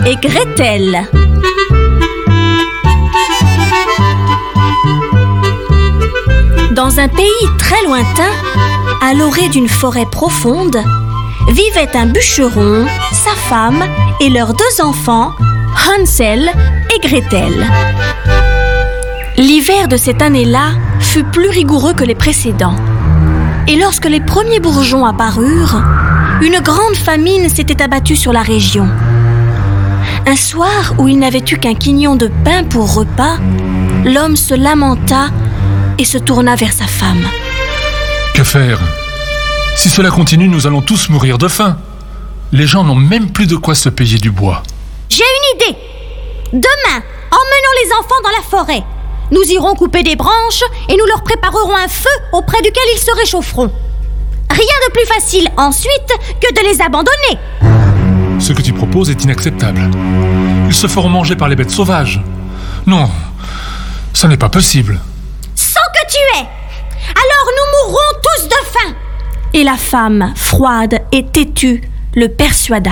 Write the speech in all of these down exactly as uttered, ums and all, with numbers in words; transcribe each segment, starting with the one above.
et Gretel. Dans un pays très lointain, à l'orée d'une forêt profonde, vivaient un bûcheron, sa femme et leurs deux enfants, Hansel et Gretel. L'hiver de cette année-là fut plus rigoureux que les précédents. Et lorsque les premiers bourgeons apparurent, une grande famine s'était abattue sur la région. Un soir où il n'avait eu qu'un quignon de pain pour repas, l'homme se lamenta et se tourna vers sa femme. Que faire ? Si cela continue, nous allons tous mourir de faim. Les gens n'ont même plus de quoi se payer du bois. J'ai une idée. Demain, emmenons les enfants dans la forêt. Nous irons couper des branches et nous leur préparerons un feu auprès duquel ils se réchaufferont. Rien de plus facile ensuite que de les abandonner. Ce que tu proposes est inacceptable. Ils se feront manger par les bêtes sauvages. Non, ça n'est pas possible. Sans que tu es. Alors nous mourrons tous de faim. Et la femme, froide et têtue, le persuada.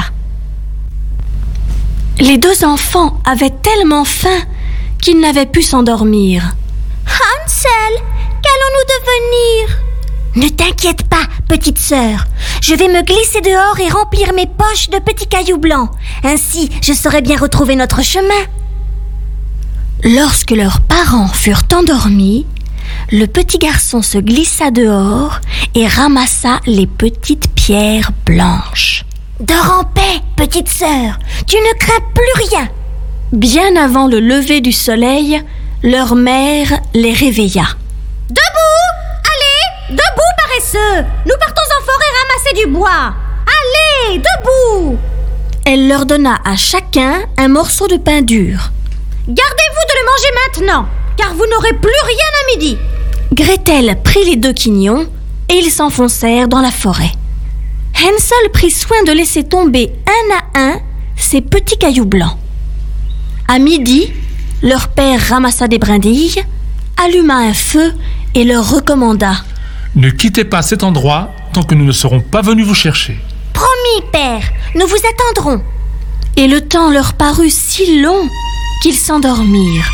Les deux enfants avaient tellement faim qu'ils n'avaient pu s'endormir. Hansel, qu'allons-nous devenir ? Ne t'inquiète pas, petite sœur. Je vais me glisser dehors et remplir mes poches de petits cailloux blancs. Ainsi, je saurai bien retrouver notre chemin. Lorsque leurs parents furent endormis, le petit garçon se glissa dehors et ramassa les petites pierres blanches. Dors en paix, petite sœur. Tu ne crains plus rien. Bien avant le lever du soleil, leur mère les réveilla. Debout! Allez! Debout, paresseux! Nous partons en forêt ramasser du bois. Allez, debout! Elle leur donna à chacun un morceau de pain dur. Gardez-vous de le manger maintenant, car vous n'aurez plus rien à midi. Gretel prit les deux quignons et ils s'enfoncèrent dans la forêt. Hansel prit soin de laisser tomber un à un ces petits cailloux blancs. À midi, leur père ramassa des brindilles, alluma un feu et leur recommanda « Ne quittez pas cet endroit tant que nous ne serons pas venus vous chercher. » « Promis, père, nous vous attendrons. » Et le temps leur parut si long qu'ils s'endormirent.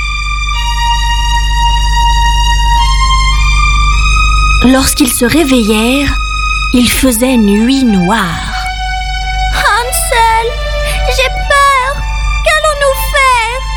Lorsqu'ils se réveillèrent, il faisait nuit noire. « Hansel, j'ai peur. Qu'allons-nous faire ?»«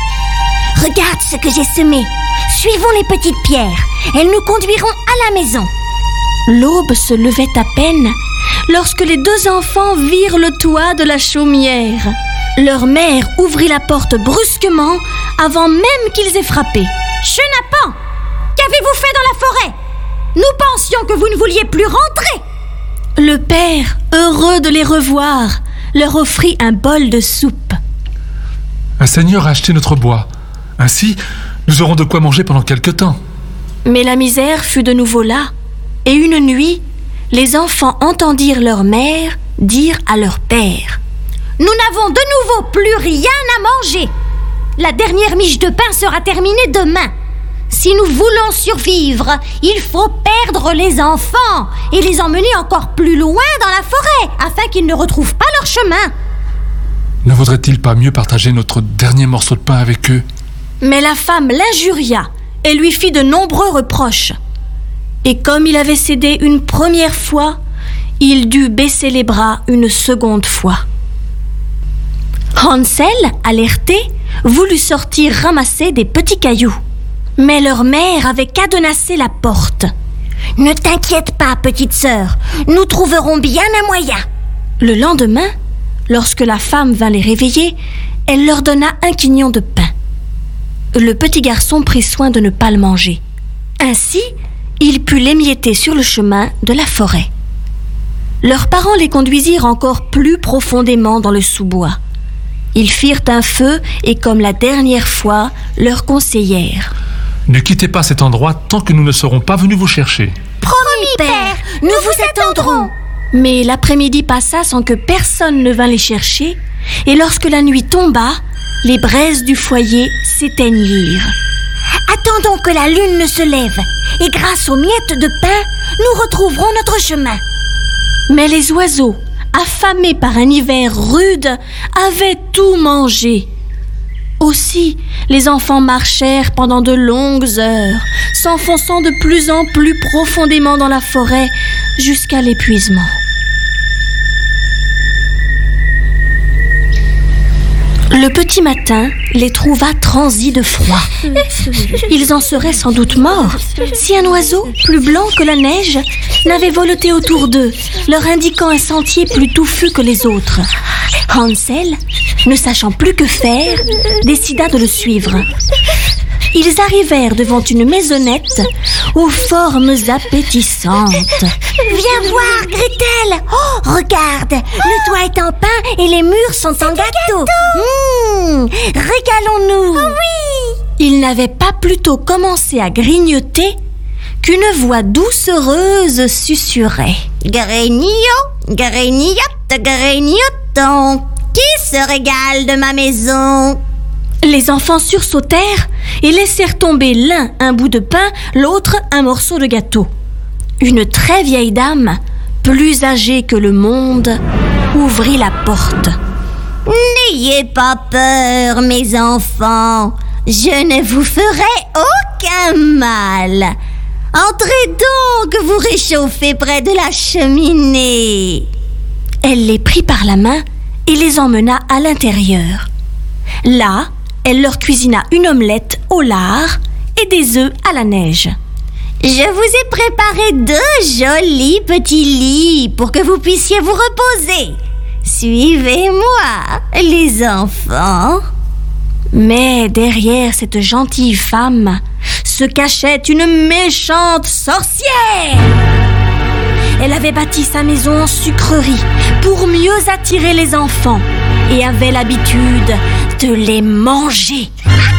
Regarde ce que j'ai semé. Suivons les petites pierres. Elles nous conduiront à la maison. » L'aube se levait à peine lorsque les deux enfants virent le toit de la chaumière. Leur mère ouvrit la porte brusquement avant même qu'ils aient frappé. « Chenapan, qu'avez-vous fait dans la forêt ? Nous pensions que vous ne vouliez plus rentrer. » Le père, heureux de les revoir, leur offrit un bol de soupe. Un seigneur a acheté notre bois. Ainsi, nous aurons de quoi manger pendant quelque temps. Mais la misère fut de nouveau là. Et une nuit, les enfants entendirent leur mère dire à leur père « Nous n'avons de nouveau plus rien à manger. La dernière miche de pain sera terminée demain. Si nous voulons survivre, il faut perdre les enfants et les emmener encore plus loin dans la forêt afin qu'ils ne retrouvent pas leur chemin. » Ne vaudrait-il pas mieux partager notre dernier morceau de pain avec eux ? Mais la femme l'injuria et lui fit de nombreux reproches. Et comme il avait cédé une première fois, il dut baisser les bras une seconde fois. Hansel, alerté, voulut sortir ramasser des petits cailloux. Mais leur mère avait cadenassé la porte. « Ne t'inquiète pas, petite sœur, nous trouverons bien un moyen. » Le lendemain, lorsque la femme vint les réveiller, elle leur donna un quignon de pain. Le petit garçon prit soin de ne pas le manger. Ainsi, il put l'émietter sur le chemin de la forêt. Leurs parents les conduisirent encore plus profondément dans le sous-bois. Ils firent un feu et, comme la dernière fois, leur conseillèrent « Ne quittez pas cet endroit tant que nous ne serons pas venus vous chercher. »« Promis, père, nous vous attendrons. » Mais l'après-midi passa sans que personne ne vint les chercher, et lorsque la nuit tomba, les braises du foyer s'éteignirent. « Attendons que la lune ne se lève, et grâce aux miettes de pain, nous retrouverons notre chemin. » Mais les oiseaux, affamés par un hiver rude, avaient tout mangé. Aussi, les enfants marchèrent pendant de longues heures, s'enfonçant de plus en plus profondément dans la forêt jusqu'à l'épuisement. Le petit matin les trouva transis de froid. Ils en seraient sans doute morts si un oiseau, plus blanc que la neige, n'avait voleté autour d'eux, leur indiquant un sentier plus touffu que les autres. Hansel, ne sachant plus que faire, décida de le suivre. Ils arrivèrent devant une maisonnette aux formes appétissantes. Viens voir, Gretel. Oh, regarde, le toit est en pain et les murs sont en gâteau. Mmh, régalons-nous. Oh oui. Ils n'avaient pas plutôt commencé à grignoter qu'une voix doucereuse susurrait. Grignote, grignote, grignotons. Qui se régale de ma maison? Les enfants sursautèrent et laissèrent tomber l'un un bout de pain, l'autre un morceau de gâteau. Une très vieille dame, plus âgée que le monde, ouvrit la porte. « N'ayez pas peur, mes enfants, je ne vous ferai aucun mal. Entrez donc vous réchauffer près de la cheminée. » Elle les prit par la main et les emmena à l'intérieur. Là, elle leur cuisina une omelette au lard et des œufs à la neige. « Je vous ai préparé deux jolis petits lits pour que vous puissiez vous reposer. Suivez-moi, les enfants. » Mais derrière cette gentille femme se cachait une méchante sorcière. Elle avait bâti sa maison en sucrerie pour mieux attirer les enfants et avait l'habitude de les manger.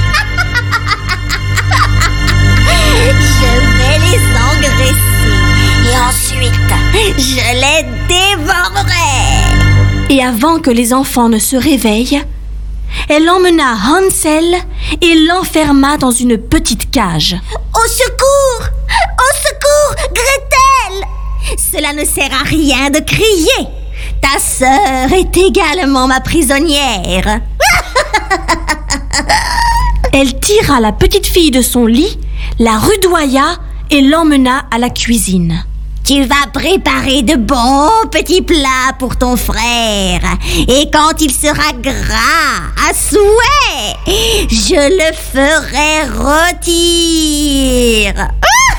Je vais les engraisser et ensuite je les dévorerai. Et avant que les enfants ne se réveillent, elle emmena Hansel et l'enferma dans une petite cage. Au secours! Au secours, Gretel! Cela ne sert à rien de crier. Ta sœur est également ma prisonnière. Elle tira la petite fille de son lit, la rudoya et l'emmena à la cuisine. Tu vas préparer de bons petits plats pour ton frère. Et quand il sera gras à souhait, je le ferai rôtir.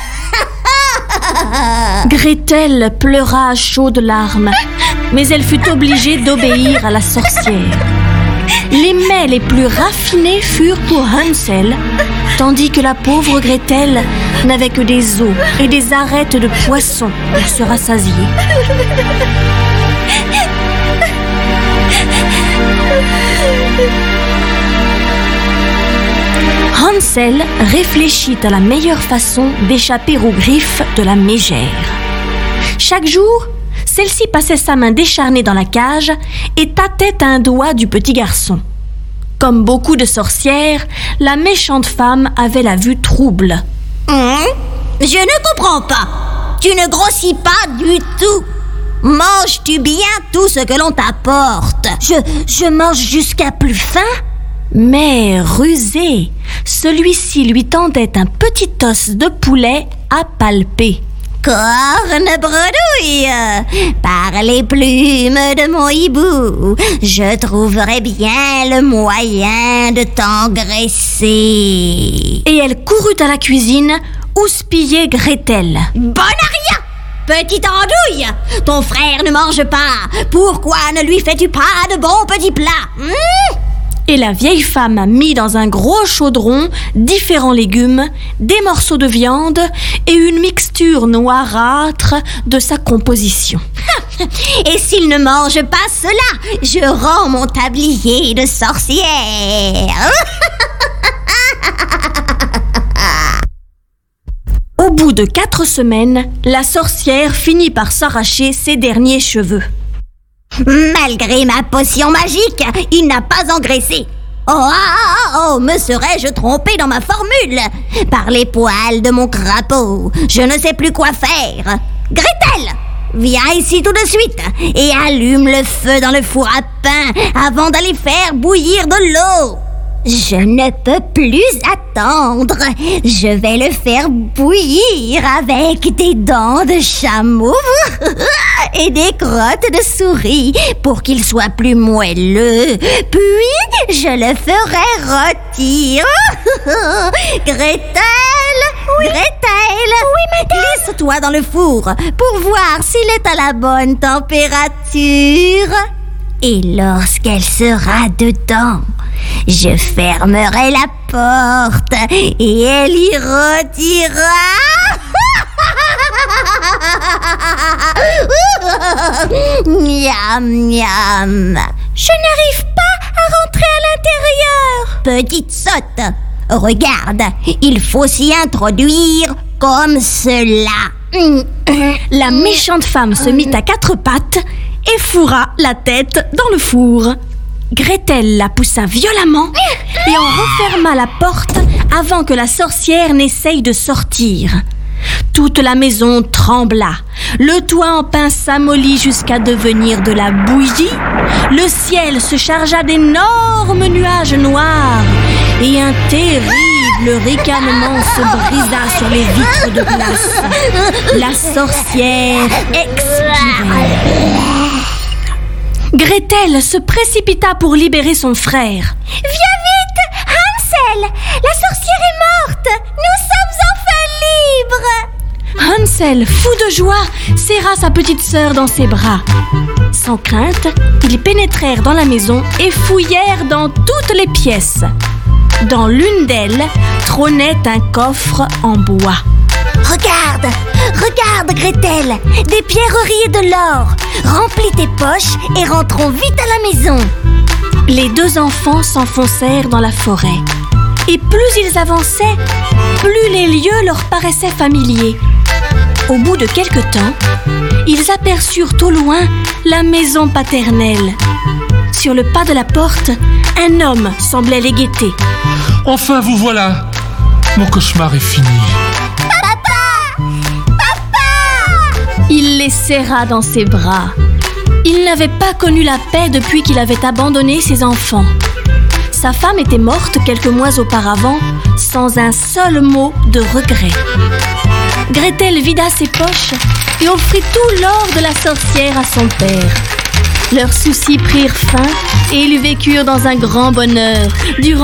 Gretel pleura à chaudes larmes, mais elle fut obligée d'obéir à la sorcière. Les mets les plus raffinés furent pour Hansel, tandis que la pauvre Gretel n'avait que des os et des arêtes de poisson pour se rassasier. Hansel réfléchit à la meilleure façon d'échapper aux griffes de la mégère. Chaque jour, celle-ci passait sa main décharnée dans la cage et tâtait un doigt du petit garçon. Comme beaucoup de sorcières, la méchante femme avait la vue trouble. Mmh, je ne comprends pas. Tu ne grossis pas du tout. Manges-tu bien tout ce que l'on t'apporte? Je, je mange jusqu'à plus faim. Mais rusé, celui-ci lui tendait un petit os de poulet à palper. Corne bredouille, par les plumes de mon hibou, je trouverai bien le moyen de t'engraisser. Et elle courut à la cuisine, houspiller Gretel. Bonne à rien, petite andouille, ton frère ne mange pas. Pourquoi ne lui fais-tu pas de bons petits plats? mmh Et la vieille femme mit dans un gros chaudron différents légumes, des morceaux de viande et une mixture noirâtre de sa composition. Et s'il ne mange pas cela, je rends mon tablier de sorcière. Au bout de quatre semaines, la sorcière finit par s'arracher ses derniers cheveux. Malgré ma potion magique, il n'a pas engraissé. Oh, oh, oh, oh, me serais-je trompé dans ma formule? Par les poils de mon crapaud, je ne sais plus quoi faire. Gretel, viens ici tout de suite et allume le feu dans le four à pain avant d'aller faire bouillir de l'eau. Je ne peux plus attendre. Je vais le faire bouillir avec des dents de chameau et des crottes de souris pour qu'il soit plus moelleux. Puis, je le ferai rôtir. Gretel, oui. Gretel, oui, madame. Glisse-toi dans le four pour voir s'il est à la bonne température. Et lorsqu'elle sera dedans, je fermerai la porte et elle y rôtira. Miam, miam. Je n'arrive pas à rentrer à l'intérieur. Petite sotte, regarde, il faut s'y introduire comme cela. La méchante femme se mit à quatre pattes et fourra la tête dans le four. Gretel la poussa violemment et en referma la porte avant que la sorcière n'essaye de sortir. Toute la maison trembla, le toit en pin s'amollit jusqu'à devenir de la bouillie, le ciel se chargea d'énormes nuages noirs et un terrible ricanement se brisa sur les vitres de glace. La sorcière expirait. Gretel se précipita pour libérer son frère. « Viens vite, Hansel! La sorcière est morte! Nous sommes enfin libres !» Hansel, fou de joie, serra sa petite sœur dans ses bras. Sans crainte, ils pénétrèrent dans la maison et fouillèrent dans toutes les pièces. Dans l'une d'elles trônait un coffre en bois. Regarde, regarde Gretel, des pierreries et de l'or. Remplis tes poches et rentrons vite à la maison. Les deux enfants s'enfoncèrent dans la forêt. Et plus ils avançaient, plus les lieux leur paraissaient familiers. Au bout de quelque temps, ils aperçurent au loin la maison paternelle. Sur le pas de la porte, un homme semblait les guetter. « Enfin, vous voilà! Mon cauchemar est fini. » Il les serra dans ses bras. Il n'avait pas connu la paix depuis qu'il avait abandonné ses enfants. Sa femme était morte quelques mois auparavant, sans un seul mot de regret. Gretel vida ses poches et offrit tout l'or de la sorcière à son père. Leurs soucis prirent fin et ils vécurent dans un grand bonheur durant